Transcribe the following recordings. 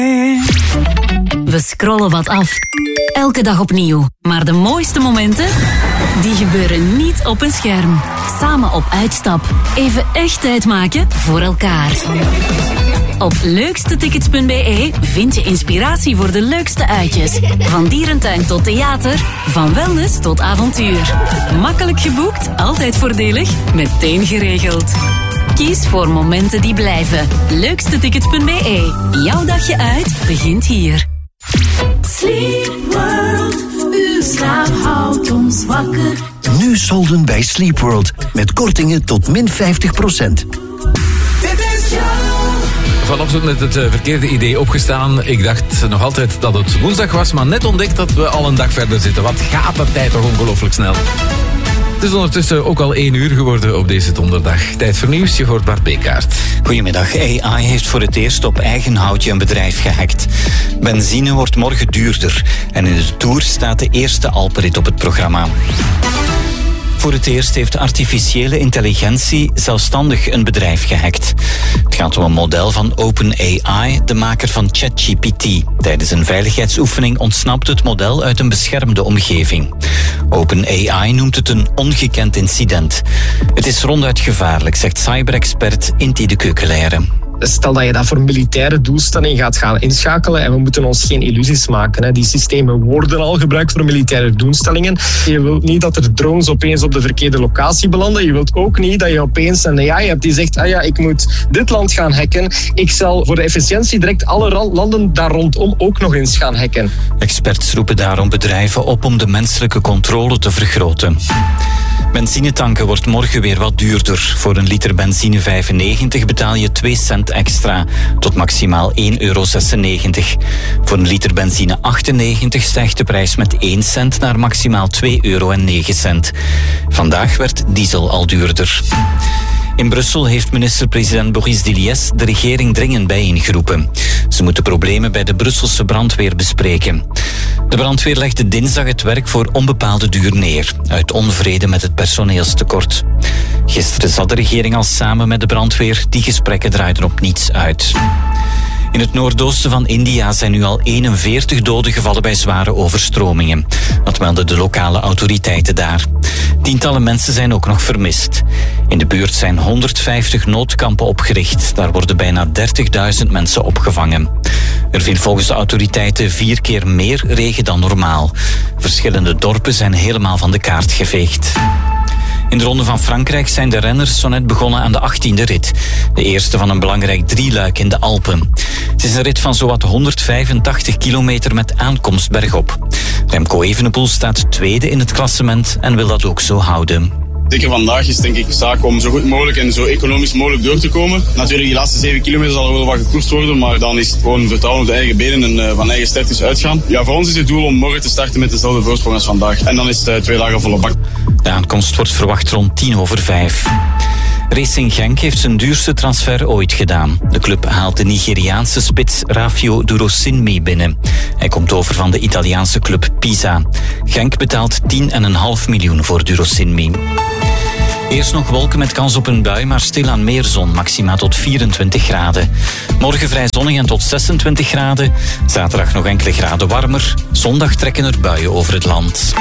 We scrollen wat af. Elke dag opnieuw. Maar de mooiste momenten, die gebeuren niet op een scherm. Samen op uitstap. Even echt tijd maken voor elkaar. Op leukstetickets.be vind je inspiratie voor de leukste uitjes. Van dierentuin tot theater, van wellness tot avontuur. Makkelijk geboekt, altijd voordelig, meteen geregeld. Kies voor momenten die blijven. Leukstetickets.be. Jouw dagje uit begint hier. Sleep World, uw slaap houdt ons wakker. Nu solden bij Sleep World. Met kortingen tot min 50%. Vanochtend met het verkeerde idee opgestaan. Ik dacht nog altijd dat het woensdag was, maar net ontdekt dat we al een dag verder zitten. Wat gaat de tijd toch ongelooflijk snel. Het is ondertussen ook al 1 uur geworden op deze donderdag. Tijd voor nieuws, je hoort Bart Bekaert. Goedemiddag. AI heeft voor het eerst op eigen houtje een bedrijf gehackt. Benzine wordt morgen duurder. En in de Tour staat de eerste Alpenrit op het programma. Voor het eerst heeft artificiële intelligentie zelfstandig een bedrijf gehackt. Het gaat om een model van OpenAI, de maker van ChatGPT. Tijdens een veiligheidsoefening ontsnapte het model uit een beschermde omgeving. OpenAI noemt het een ongekend incident. Het is ronduit gevaarlijk, zegt cyberexpert Inti de Keukelaire. Stel dat je dat voor militaire doelstellingen gaat gaan inschakelen en we moeten ons geen illusies maken. Die systemen worden al gebruikt voor militaire doelstellingen. Je wilt niet dat er drones opeens op de verkeerde locatie belanden. Je wilt ook niet dat je opeens een AI hebt die zegt ik moet dit land gaan hacken. Ik zal voor de efficiëntie direct alle landen daar rondom ook nog eens gaan hacken. Experts roepen daarom bedrijven op om de menselijke controle te vergroten. Benzinetanken wordt morgen weer wat duurder. Voor een liter benzine 95 betaal je 2 cent extra, tot maximaal €1,96. Voor een liter benzine 98 stijgt de prijs met 1 cent naar maximaal €2,09. Vandaag werd diesel al duurder. In Brussel heeft minister-president Boris Diliès de regering dringend bijeengeroepen. Ze moeten problemen bij de Brusselse brandweer bespreken. De brandweer legde dinsdag het werk voor onbepaalde duur neer, uit onvrede met het personeelstekort. Gisteren zat de regering al samen met de brandweer. Die gesprekken draaiden op niets uit. In het noordoosten van India zijn nu al 41 doden gevallen bij zware overstromingen. Dat melden de lokale autoriteiten daar. Tientallen mensen zijn ook nog vermist. In de buurt zijn 150 noodkampen opgericht. Daar worden bijna 30.000 mensen opgevangen. Er viel volgens de autoriteiten 4 keer meer regen dan normaal. Verschillende dorpen zijn helemaal van de kaart geveegd. In de Ronde van Frankrijk zijn de renners zo net begonnen aan de 18e rit. De eerste van een belangrijk drieluik in de Alpen. Het is een rit van zowat 185 kilometer met aankomst bergop. Remco Evenepoel staat tweede in het klassement en wil dat ook zo houden. Zeker vandaag is denk ik zaak om zo goed mogelijk en zo economisch mogelijk door te komen. Natuurlijk, die laatste 7 kilometer zal er wel wat gekoerst worden, maar dan is het gewoon vertrouwen op de eigen benen en van eigen sterktes uitgaan. Ja, voor ons is het doel om morgen te starten met dezelfde voorsprong als vandaag. En dan is het 2 dagen volle bak. De aankomst wordt verwacht rond 5:10. Racing Genk heeft zijn duurste transfer ooit gedaan. De club haalt de Nigeriaanse spits Rafio Durosinmi binnen. Hij komt over van de Italiaanse club Pisa. Genk betaalt 10,5 miljoen voor Durosinmi. Eerst nog wolken met kans op een bui, maar stilaan meer zon, maxima tot 24 graden. Morgen vrij zonnig en tot 26 graden. Zaterdag nog enkele graden warmer. Zondag trekken er buien over het land.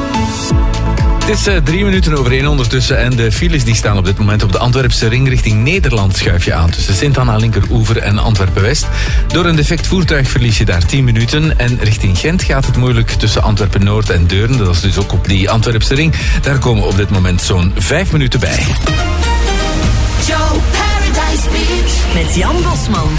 Het is 3 minuten over 1 ondertussen en de files die staan op dit moment op de Antwerpse ring richting Nederland schuif je aan tussen Sint-Anna Linkeroever en Antwerpen-West. Door een defect voertuig verlies je daar 10 minuten en richting Gent gaat het moeilijk tussen Antwerpen-Noord en Deurne. Dat is dus ook op die Antwerpse ring. Daar komen op dit moment zo'n 5 minuten bij. Joe Paradise Beach Met Jan Bosman.